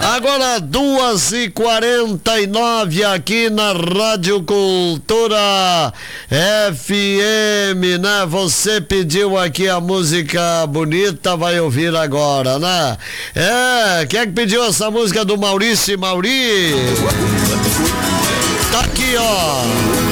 Agora 2h49 aqui na Rádio Cultura FM, né? Você pediu aqui a música bonita, vai ouvir agora, né? Quem é que pediu essa música do Maurício? Tá aqui, ó.